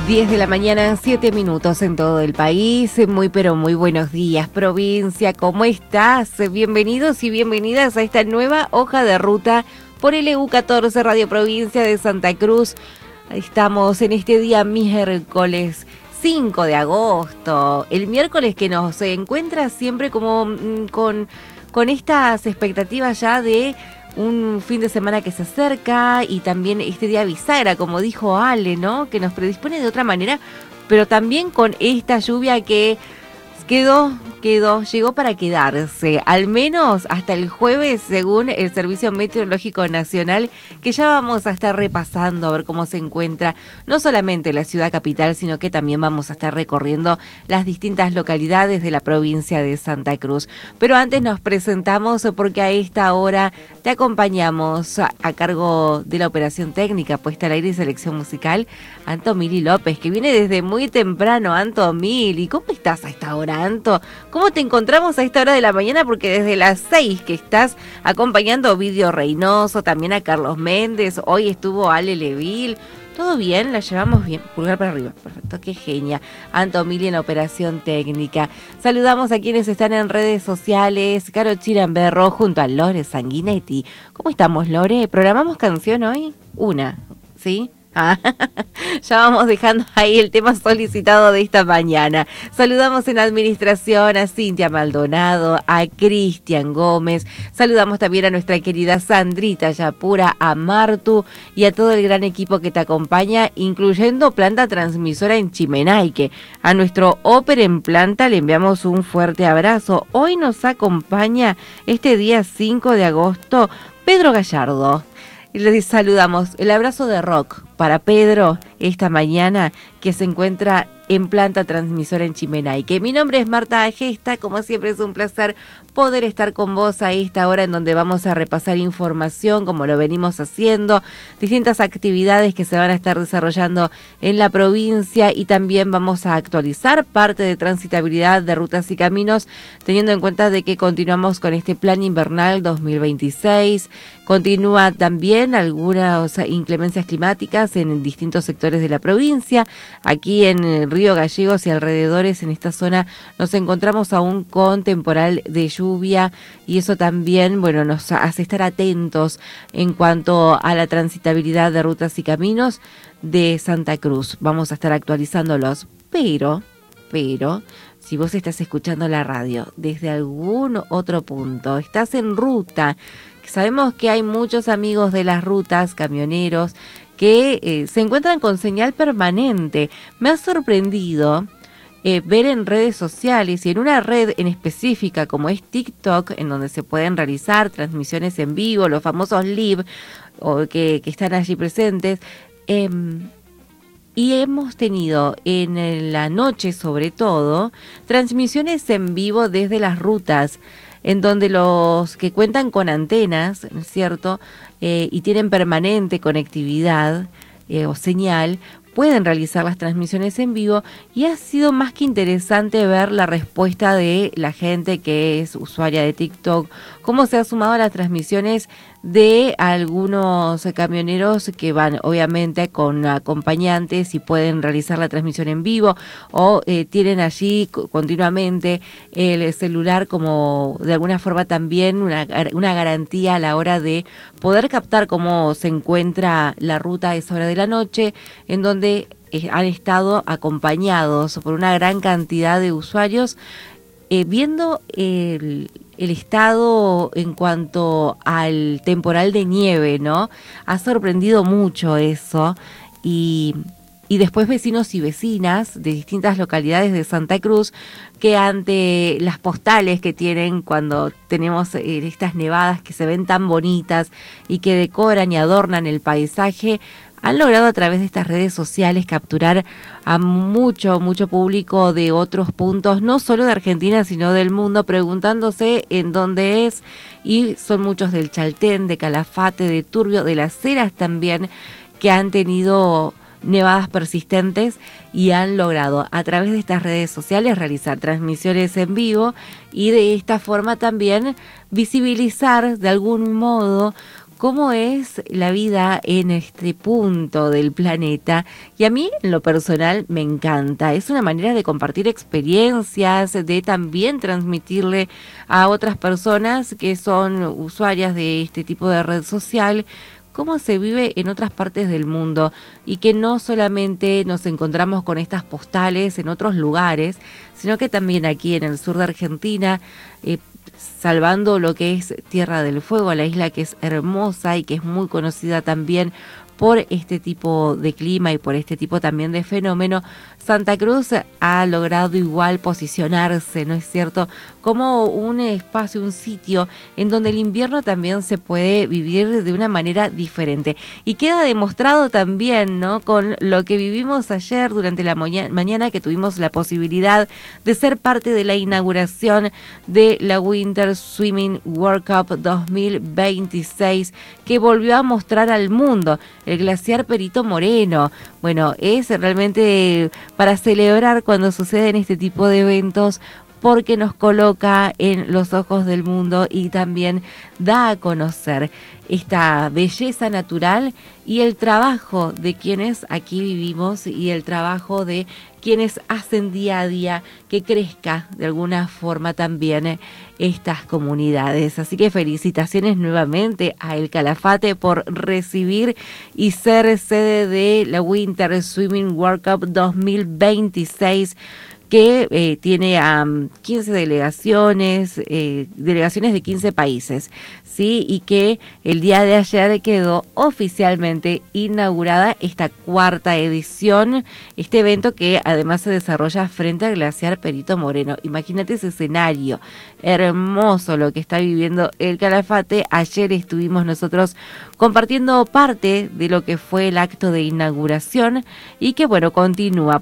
10 de la mañana, 7 minutos en todo el país. Muy pero muy buenos días, provincia. ¿Cómo estás? Bienvenidos y bienvenidas a esta nueva hoja de ruta por LU14 Radio Provincia de Santa Cruz. Estamos en este día miércoles 5 de agosto. El miércoles que nos encuentra siempre como con estas expectativas ya de un fin de semana que se acerca y también este día bisagra, como dijo Ale, ¿no? Que nos predispone de otra manera, pero también con esta lluvia que llegó para quedarse, al menos hasta el jueves, según el Servicio Meteorológico Nacional, que ya vamos a estar repasando a ver cómo se encuentra no solamente la ciudad capital, sino que también vamos a estar recorriendo las distintas localidades de la provincia de Santa Cruz. Pero antes nos presentamos porque a esta hora te acompañamos a cargo de la operación técnica, puesta al aire y selección musical, Anto Mili López, que viene desde muy temprano. Anto Mili, ¿cómo estás a esta hora, Anto? ¿Cómo te encontramos a esta hora de la mañana? Porque desde las 6 que estás acompañando a Ovidio Reynoso, también a Carlos Méndez, hoy estuvo Ale Leville. ¿Todo bien? ¿La llevamos bien? Pulgar para arriba. Perfecto, qué genia. Anto Mili en la operación técnica. Saludamos a quienes están en redes sociales. Caro Chiramberro junto a Lore Sanguinetti. ¿Cómo estamos, Lore? ¿Programamos canción hoy? Una, ¿sí? Ya vamos dejando ahí el tema solicitado de esta mañana. Saludamos en administración a Cintia Maldonado, a Cristian Gómez. Saludamos también a nuestra querida Sandrita Yapura, a Martu y a todo el gran equipo que te acompaña, incluyendo planta transmisora en Chimenaique. A nuestro Oper en planta le enviamos un fuerte abrazo. Hoy nos acompaña este día 5 de agosto Pedro Gallardo. Y les saludamos. El abrazo de rock para Pedro esta mañana, que se encuentra en planta transmisora en Chimenaique. Mi nombre es Marta Gesta, como siempre es un placer poder estar con vos a esta hora en donde vamos a repasar información como lo venimos haciendo, distintas actividades que se van a estar desarrollando en la provincia y también vamos a actualizar parte de transitabilidad de rutas y caminos, teniendo en cuenta de que continuamos con este plan invernal 2026, continúa también algunas inclemencias climáticas en distintos sectores de la provincia. Aquí en el Río Gallegos y alrededores, en esta zona, nos encontramos aún con temporal de lluvia y eso también, bueno, nos hace estar atentos en cuanto a la transitabilidad de rutas y caminos de Santa Cruz. Vamos a estar actualizándolos, pero, si vos estás escuchando la radio desde algún otro punto, estás en ruta, sabemos que hay muchos amigos de las rutas, camioneros, que se encuentran con señal permanente. Me ha sorprendido ver en redes sociales y en una red en específica como es TikTok, en donde se pueden realizar transmisiones en vivo, los famosos live o que están allí presentes. Y hemos tenido en la noche, sobre todo, transmisiones en vivo desde las rutas, en donde los que cuentan con antenas, ¿no es cierto?, y tienen permanente conectividad o señal, pueden realizar las transmisiones en vivo, y ha sido más que interesante ver la respuesta de la gente que es usuaria de TikTok, cómo se ha sumado a las transmisiones de algunos camioneros que van obviamente con acompañantes y pueden realizar la transmisión en vivo o tienen allí continuamente el celular como de alguna forma también una garantía a la hora de poder captar cómo se encuentra la ruta a esa hora de la noche, en donde han estado acompañados por una gran cantidad de usuarios viendo el estado en cuanto al temporal de nieve, ¿no? Ha sorprendido mucho eso y después vecinos y vecinas de distintas localidades de Santa Cruz que ante las postales que tienen cuando tenemos estas nevadas que se ven tan bonitas y que decoran y adornan el paisaje, han logrado a través de estas redes sociales capturar a mucho público de otros puntos, no solo de Argentina, sino del mundo, preguntándose en dónde es, y son muchos del Chaltén, de Calafate, de Turbio, de Las Heras también, que han tenido nevadas persistentes y han logrado a través de estas redes sociales realizar transmisiones en vivo y de esta forma también visibilizar de algún modo cómo es la vida en este punto del planeta. Y a mí, en lo personal, me encanta. Es una manera de compartir experiencias, de también transmitirle a otras personas que son usuarias de este tipo de red social cómo se vive en otras partes del mundo y que no solamente nos encontramos con estas postales en otros lugares, sino que también aquí en el sur de Argentina, salvando lo que es Tierra del Fuego, la isla que es hermosa y que es muy conocida también por este tipo de clima y por este tipo también de fenómeno, Santa Cruz ha logrado igual posicionarse, ¿no es cierto?, como un espacio, un sitio en donde el invierno también se puede vivir de una manera diferente. Y queda demostrado también, ¿no?, con lo que vivimos ayer durante la mañana, que tuvimos la posibilidad de ser parte de la inauguración de la Winter Swimming World Cup 2026, que volvió a mostrar al mundo el glaciar Perito Moreno. Bueno, es realmente para celebrar cuando suceden este tipo de eventos, porque nos coloca en los ojos del mundo y también da a conocer esta belleza natural y el trabajo de quienes aquí vivimos y el trabajo de quienes hacen día a día que crezca de alguna forma también estas comunidades. Así que felicitaciones nuevamente a El Calafate por recibir y ser sede de la Winter Swimming World Cup 2026, que tiene a 15 delegaciones de 15 países, ¿sí? Y que el día de ayer quedó oficialmente inaugurada esta cuarta edición, este evento que además se desarrolla frente al glaciar Perito Moreno. Imagínate ese escenario hermoso lo que está viviendo El Calafate. Ayer estuvimos nosotros compartiendo parte de lo que fue el acto de inauguración y que bueno, continúa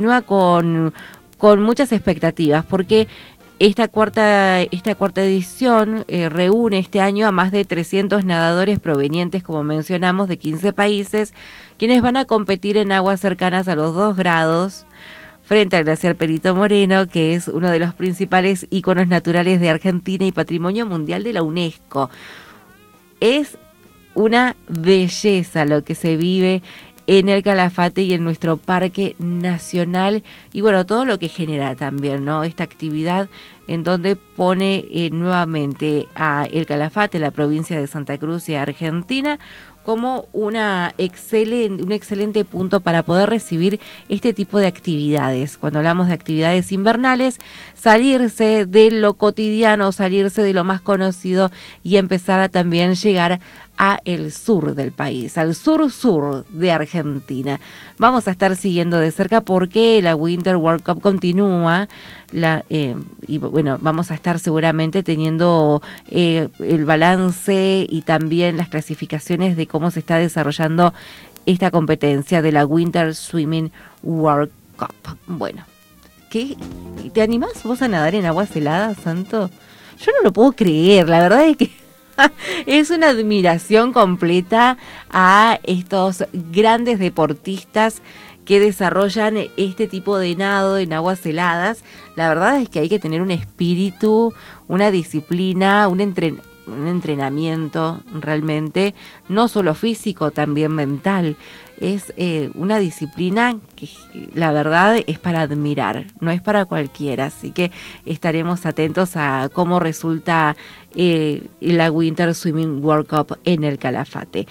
con muchas expectativas, porque esta cuarta edición reúne este año a más de 300 nadadores provenientes, como mencionamos, de 15 países, quienes van a competir en aguas cercanas a los 2 grados, frente al glaciar Perito Moreno, que es uno de los principales íconos naturales de Argentina y Patrimonio Mundial de la UNESCO. Es una belleza lo que se vive en El Calafate y en nuestro parque nacional, y bueno, todo lo que genera también, ¿no?, esta actividad en donde pone nuevamente a El Calafate, la provincia de Santa Cruz y Argentina, como un excelente punto para poder recibir este tipo de actividades. Cuando hablamos de actividades invernales, salirse de lo cotidiano, salirse de lo más conocido y empezar a también llegar a el sur del país, al sur de Argentina. Vamos a estar siguiendo de cerca porque la Winter World Cup continúa, y bueno, vamos a estar seguramente teniendo el balance y también las clasificaciones de cómo se está desarrollando esta competencia de la Winter Swimming World Cup. Bueno, ¿qué? ¿Te animás vos a nadar en aguas heladas, Santo? Yo no lo puedo creer, la verdad es que es una admiración completa a estos grandes deportistas que desarrollan este tipo de nado en aguas heladas. La verdad es que hay que tener un espíritu, una disciplina, un entrenamiento realmente, no solo físico, también mental. Es una disciplina que la verdad es para admirar, no es para cualquiera, así que estaremos atentos a cómo resulta la Winter Swimming World Cup en El Calafate.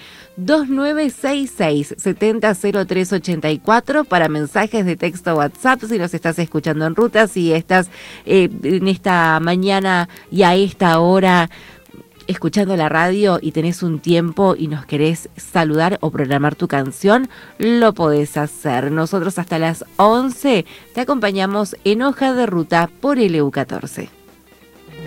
2966-700384 para mensajes de texto WhatsApp, si nos estás escuchando en ruta, si estás en esta mañana y a esta hora escuchando la radio y tenés un tiempo y nos querés saludar o programar tu canción, lo podés hacer. Nosotros hasta las 11 te acompañamos en Hoja de Ruta por LU14.